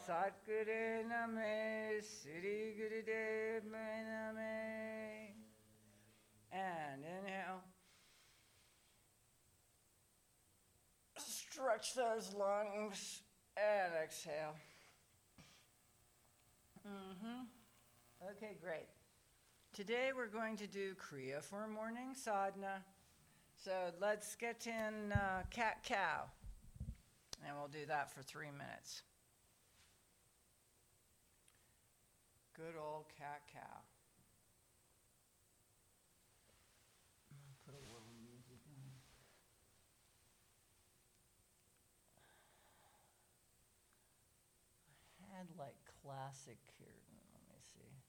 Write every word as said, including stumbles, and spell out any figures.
Satguru Name, Sri Gurudev Name. And inhale. Stretch those lungs and exhale. Mm-hmm. Okay, great. Today we're going to do Kriya for morning sadhana. So let's get in uh, cat-cow, and we'll do that for three minutes. Good old cat-cow. Put a little music on. I had like classic here. Let me see.